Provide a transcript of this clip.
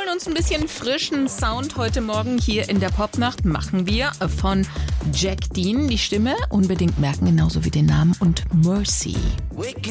wollen uns ein bisschen frischen Sound heute Morgen hier in der Popnacht machen wir von Jack Dean. Die Stimme unbedingt merken, genauso wie den Namen, und Mercy.